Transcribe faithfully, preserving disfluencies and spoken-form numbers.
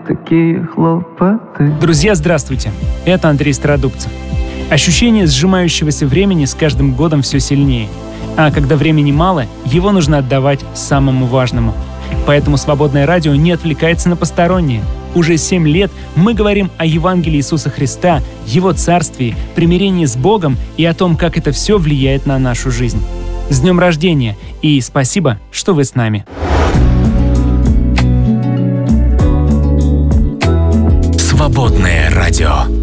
такие хлопоты. Друзья, здравствуйте. Это Андрей Стародубцев. Ощущение сжимающегося времени с каждым годом все сильнее. А когда времени мало, его нужно отдавать самому важному. Поэтому «Свободное радио» не отвлекается на постороннее. Уже семь лет мы говорим о Евангелии Иисуса Христа, Его царствии, примирении с Богом и о том, как это все влияет на нашу жизнь. С днем рождения! И спасибо, что вы с нами. Свободное радио.